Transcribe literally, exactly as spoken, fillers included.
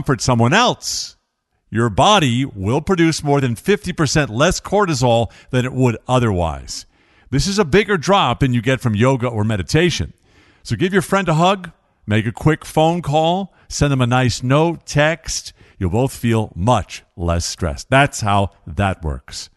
comfort someone else, your body will produce more than fifty percent less cortisol than it would otherwise. This is a bigger drop than you get from yoga or meditation. So give your friend a hug, make a quick phone call, send them a nice note, text. You'll both feel much less stressed. That's how that works.